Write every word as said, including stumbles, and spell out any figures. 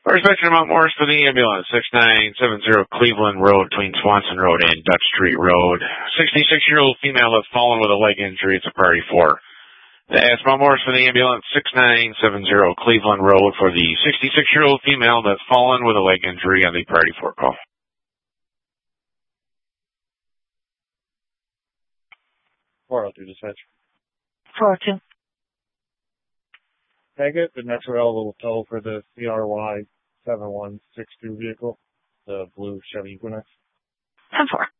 First section of Mount Morris for the ambulance, six nine seven zero Cleveland Road between Swanson Road and Dutch Street Road. sixty-six-year-old female has fallen with a leg injury. It's a priority four. That's Mount Morris for the ambulance, six nine seven zero Cleveland Road for the sixty-six-year-old female that's fallen with a leg injury on the priority four call. four oh two dispatch. four oh two. Tag it, the next available tow for the C R Y seven one six two vehicle, the blue Chevy Equinox. ten four.